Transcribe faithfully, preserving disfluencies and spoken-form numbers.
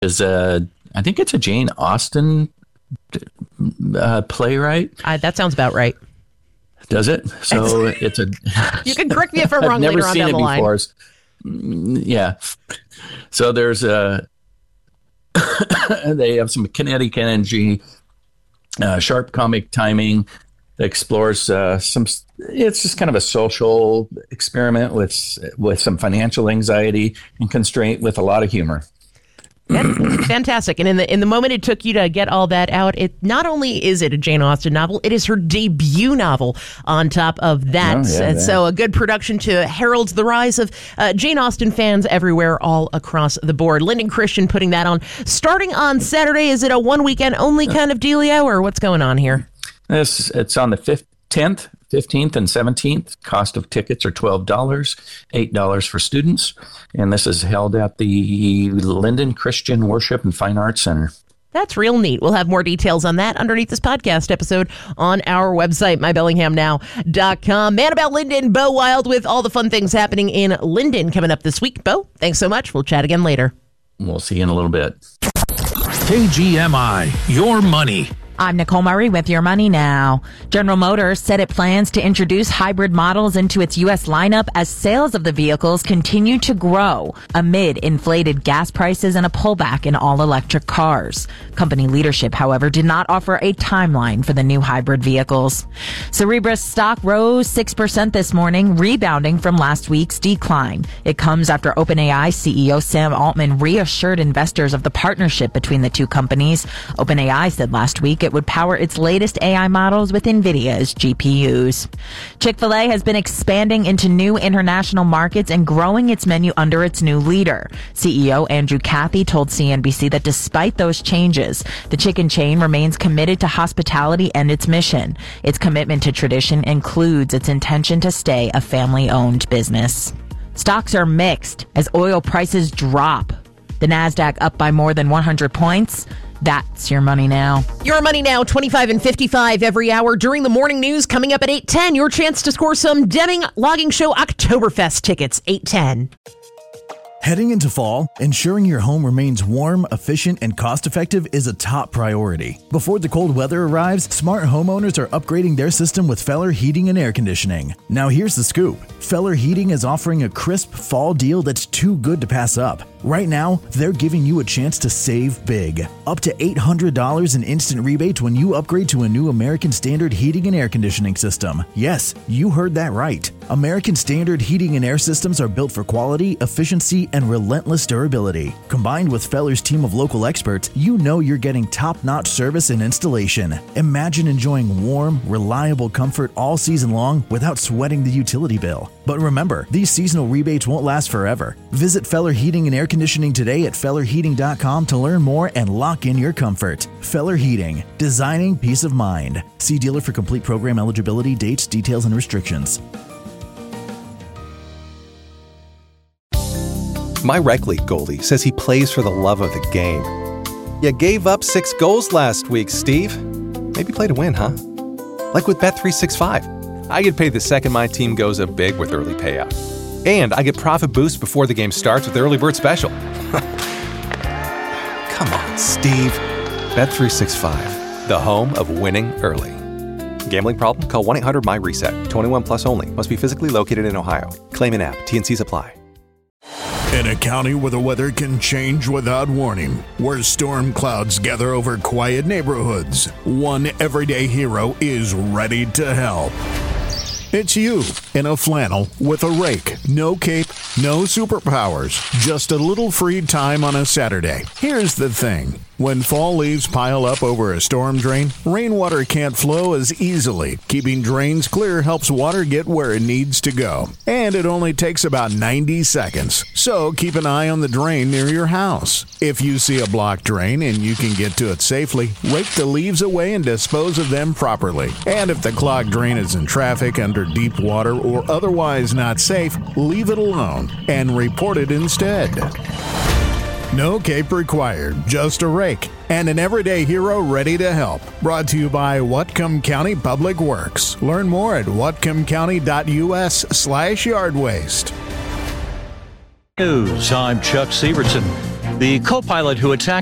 is a, I think it's a Jane Austen uh, playwright. Uh, that sounds about right. Does it? So it's a. You can correct me if I'm wrong. I've never later on seen down it the line. before. Yeah. So there's a. They have some kinetic energy, uh, sharp comic timing that explores uh, some. It's just kind of a social experiment with with some financial anxiety and constraint with a lot of humor. That's fantastic. And in the in the moment it took you to get all that out, it not only is it a Jane Austen novel, it is her debut novel on top of that. Oh, yeah, and yeah. so a good production to herald the rise of uh, Jane Austen fans everywhere, all across the board. Lyndon Christian putting that on. Starting on Saturday, is it a one weekend only kind of dealio, or what's going on here? This It's on the fifth, tenth, fifteenth, and seventeenth. Cost of tickets are twelve dollars, eight dollars for students. And this is held at the Lyndon Christian Worship and Fine Arts Center. That's real neat. We'll have more details on that underneath this podcast episode on our website, my bellingham now dot com. Man About Lyndon, Bo Wild, with all the fun things happening in Lyndon coming up this week. Bo, thanks so much. We'll chat again later. We'll see you in a little bit. K G M I, your money. I'm Nicole Murray with Your Money Now. General Motors said it plans to introduce hybrid models into its U S lineup as sales of the vehicles continue to grow amid inflated gas prices and a pullback in all-electric cars. Company leadership, however, did not offer a timeline for the new hybrid vehicles. Cerebras stock rose six percent this morning, rebounding from last week's decline. It comes after OpenAI C E O Sam Altman reassured investors of the partnership between the two companies. OpenAI said last week it would power its latest A I models with NVIDIA's G P Us. Chick-fil-A has been expanding into new international markets and growing its menu under its new leader. C E O Andrew Cathy told C N B C that despite those changes, the chicken chain remains committed to hospitality and its mission. Its commitment to tradition includes its intention to stay a family-owned business. Stocks are mixed as oil prices drop. The NASDAQ up by more than one hundred points. That's Your Money Now. Your Money Now, twenty-five and fifty-five every hour during the morning news. Coming up at eight ten, your chance to score some Deming Logging Show Oktoberfest tickets, eight ten. Heading into fall, ensuring your home remains warm, efficient, and cost-effective is a top priority. Before the cold weather arrives, smart homeowners are upgrading their system with Feller Heating and Air Conditioning. Now here's the scoop. Feller Heating is offering a crisp fall deal that's too good to pass up. Right now, they're giving you a chance to save big. Up to eight hundred dollars in instant rebates when you upgrade to a new American Standard Heating and Air Conditioning system. Yes, you heard that right. American Standard Heating and Air Systems are built for quality, efficiency, and relentless durability. Combined with Feller's team of local experts, you know you're getting top-notch service and installation. Imagine enjoying warm, reliable comfort all season long without sweating the utility bill. But remember, these seasonal rebates won't last forever. Visit Feller Heating and Air Conditioning today at feller heating dot com to learn more and lock in your comfort. Feller Heating, designing peace of mind. See dealer for complete program eligibility, dates, details, and restrictions. My rec league goalie says he plays for the love of the game. You gave up six goals last week, Steve. Maybe play to win, huh? Like with Bet three sixty-five. I get paid the second my team goes up big with early payout. And I get profit boost before the game starts with Early Bird Special. Come on, Steve. Bet three sixty-five, the home of winning early. Gambling problem? Call one eight hundred my reset. twenty-one plus only. Must be physically located in Ohio. Claim an app. T N Cs apply. In a county where the weather can change without warning, where storm clouds gather over quiet neighborhoods, one everyday hero is ready to help. It's you in a flannel with a rake. No cape, no superpowers, just a little free time on a Saturday. Here's the thing. When fall leaves pile up over a storm drain, rainwater can't flow as easily. Keeping drains clear helps water get where it needs to go. And it only takes about ninety seconds. So keep an eye on the drain near your house. If you see a blocked drain and you can get to it safely, rake the leaves away and dispose of them properly. And if the clogged drain is in traffic, under deep water, or otherwise not safe, leave it alone and report it instead. No cape required, just a rake, and an everyday hero ready to help. Brought to you by Whatcom County Public Works. Learn more at whatcomcounty.us slash yard waste. News. I'm Chuck Severson. The co-pilot who attacked